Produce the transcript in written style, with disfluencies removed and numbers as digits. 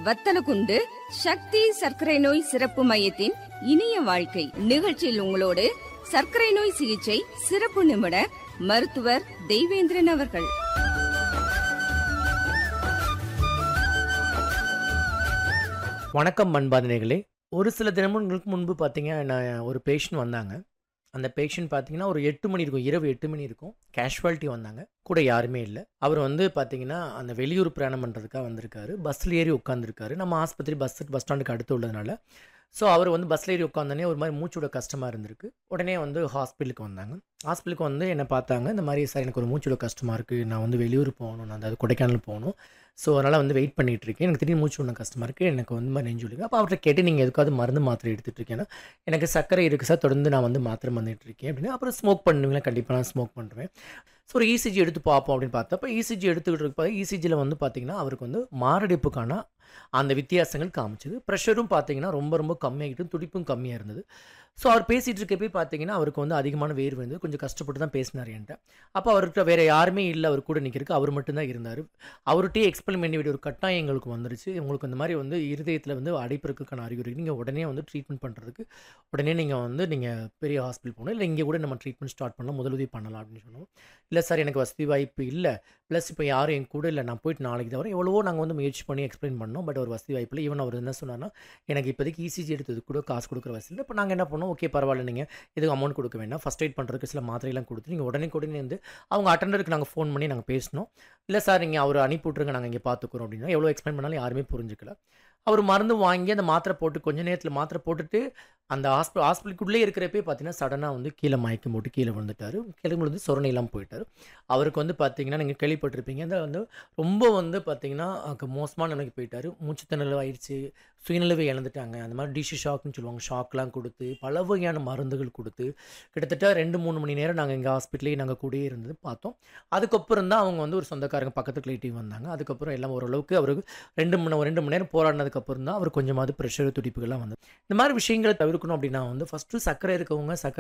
வத்தலகுண்டு சக்தி சர்க்கரை நோய் சிறப்பு மையத்தின் இனிய வாழ்க்கை நிகழ்ச்சியில் உங்களோடு சர்க்கரை நோய் சிகிச்சை சிறப்பு நிபுணர் மருத்துவர் தெய்வேந்திரன் அவர்கள். வணக்கம் அன்பார்ந்தவர்களே. ஒரு சில தினங்களுக்கு முன்பு பார்த்தீங்கன்னா ஒரு பேஷண்ட் வந்தாங்க. அந்த பேஷண்ட் பார்த்தீங்கன்னா ஒரு 8 மணி இருக்கும், இரவு 8 மணி இருக்கும். கேஷுவாலிட்டி வந்தாங்க, கூட யாருமே இல்லை. அவர் வந்து பார்த்தீங்கன்னா அந்த வெளியூர் பிரயாணம் பண்ணுறதுக்காக வந்திருக்காரு. பஸ்ஸில் ஏறி உட்காந்துருக்காரு. நம்ம ஆஸ்பத்திரி பஸ் ஸ்டாண்டுக்கு அடுத்து உள்ளதுனால ஸோ அவர் வந்து பஸ்ஸில் ஏறி உட்காந்தோடனே ஒரு மாதிரி மூச்சோட கஷ்டமாக இருந்திருக்கு. உடனே வந்து ஹாஸ்பிட்டலுக்கு வந்தாங்க. ஹாஸ்பிட்டலுக்கு வந்து என்னை பார்த்தாங்க. இந்த மாதிரி சார் எனக்கு ஒரு மூச்சோட கஷ்டமாக இருக்குது, நான் வந்து வெளியூர் போகணும், நான் அதாவது கொடைக்கானல் போகணும், ஸோ அதனால் வந்து வெயிட் பண்ணிகிட்டு இருக்கேன், எனக்கு திடீர்னு மூச்சு ஒன்று கஷ்டமாக இருக்குது, எனக்கு வந்து மாதிரி நெஞ்சு வலிக்கு. அப்போ அவர்கிட்ட கேட்டு நீங்கள் எதுக்காவது மருந்து மாத்திரை எடுத்துகிட்டு இருக்கேன்னா, எனக்கு சர்க்கரை இருக்குது சார், தொடர்ந்து நான் வந்து மாத்திரை வந்துட்டு இருக்கேன் அப்படின்னு. அப்புறம் ஸ்மோக் பண்ணுவீங்களா? கண்டிப்பாக நான் ஸ்மோக் பண்ணுவேன். ஸோ ஒரு இசிஜி எடுத்து பார்ப்போம் அப்படின்னு பார்த்தப்போ இசிஜி எடுத்துக்கிட்டு இருப்ப இசிஜியில் வந்து பார்த்திங்கன்னா அவருக்கு வந்து மாரடைப்புக்கான அந்த வித்தியாசங்கள் காமிச்சது. ப்ரெஷரும் பார்த்தீங்கன்னா ரொம்ப ரொம்ப கம்மியாகிட்டு, துடிப்பும் கம்மியாக இருந்தது. ஸோ அவர் பேசிகிட்டு இருக்கப்பே பார்த்தீங்கன்னா அவருக்கு வந்து அதிகமான வேர்வை இருந்தது. கொஞ்சம் கஷ்டப்பட்டு தான் பேசினார் என்கிட்ட. அப்போ அவர்கிட்ட வேறு யாருமே இல்லை, அவர் கூட நிற்கிறதுக்கு அவர் மட்டும்தான் இருந்தார். அவர்கிட்டயே எக்ஸ்பிளைன் பண்ணி வேண்டிய ஒரு கட்டாயம் எங்களுக்கு வந்துருச்சு. உங்களுக்கு இந்த மாதிரி வந்து இருதயத்தில் வந்து அடைப்பு இருக்கிறதுக்கான அறிகுறி, நீங்கள் உடனே வந்து ட்ரீட்மெண்ட் பண்ணுறதுக்கு உடனே நீங்கள் பெரிய ஹாஸ்பிட்டல் போகணும், இல்லை இங்கே கூட நம்ம ட்ரீட்மெண்ட் ஸ்டார்ட் பண்ணலாம், முதலுதவி பண்ணலாம் அப்படின்னு சொன்னோம். இல்லை சார் எனக்கு வசதி வாய்ப்பு இல்லை, ப்ளஸ் இப்போ யாரும் என் கூட இல்லை, நான் போயிட்டு நாளைக்கு தவிர எவ்வளவோ நாங்கள் வந்து முயற்சி பண்ணி எக்ஸ்பிளைன் பண்ணோம், பட் ஒரு வசதி வாய்ப்பு இல்லை. ஈவன் அவர் என்ன சொன்னார்னா, எனக்கு இப்போதைக்கு இசிஜி எடுத்தது கூட காசு கொடுக்குற வசதி இல்லை. இப்போ நாங்கள் என்ன பண்ணோம், ஓகே பரவாயில்ல, நீங்கள் இதுக்கு அமௌண்ட் கொடுக்க வேண்டாம், ஃபஸ்ட் எய்ட் பண்ணுறதுக்கு சில மாத்திரையெல்லாம் கொடுத்து நீங்கள் உடனே வந்து அவங்க அட்டண்டருக்கு நாங்கள் ஃபோன் பண்ணி நாங்கள் பேசினோம். இல்லை சார் நீங்கள் அவர் அனுப்பி விட்ருங்க, நாங்கள் இங்கே பார்த்துக்குறோம் அப்படின்னா. எவ்வளோ எக்ஸ்பிளைன் பண்ணாலும் யாருமே புரிஞ்சுக்கல. அவர் மருந்து வாங்கி அந்த மாத்திரை போட்டு கொஞ்ச நேரத்தில் மாத்திரை போட்டுட்டு அந்த ஹாஸ்பிட்டலுக்குள்ளே இருக்கிறப்பே பார்த்தீங்கன்னா சடனாக வந்து கீழே மயக்கம் போட்டு கீழே விழுந்துட்டார். கீழே விழுந்து சொரணையெல்லாம் போயிட்டார். அவருக்கு வந்து பார்த்தீங்கன்னா நீங்கள் கேள்விப்பட்டிருப்பீங்க, அந்த வந்து ரொம்ப வந்து பார்த்தீங்கன்னா மோசமான நிலைக்கு போயிட்டார். மூச்சு திணறல் ஆயிடுச்சு, சுயநிலைவை இழந்துட்டாங்க. அந்த மாதிரி டிஷ் ஷாக்னு சொல்லுவாங்க, ஷாக்லாம் கொடுத்து பல வகையான மருந்துகள் கொடுத்து கிட்டத்தட்ட 2-3 மணி நேரம் நாங்கள் எங்கள் ஹாஸ்பிட்டலே நாங்கள் கூடயே இருந்து பார்த்தோம். அதுக்கப்புறம் தான் அவங்க வந்து ஒரு சொந்தக்காரங்க பக்கத்து ரிலேட்டிவ் வந்தாங்க. அதுக்கப்புறம் எல்லாம் ஓரளவுக்கு அவருக்கு 2 மணி நேரம் போராடினதுக்கப்புறம் தான் அவர் கொஞ்சமாவது ப்ரெஷர் துடிப்புகள்லாம் வந்து. இந்த மாதிரி விஷயங்களை தவிர்க்கணும் அப்படின்னா வந்து ஃபஸ்ட்டு சர்க்கரை இருக்கவங்க சர்க்கரை